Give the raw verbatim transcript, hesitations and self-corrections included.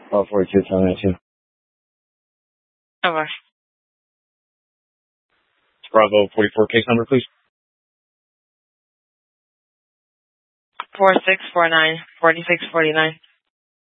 Oh, forty-two, ten nineteen. Okay. Bravo forty-four, case number, please. Four six four nine forty six forty nine.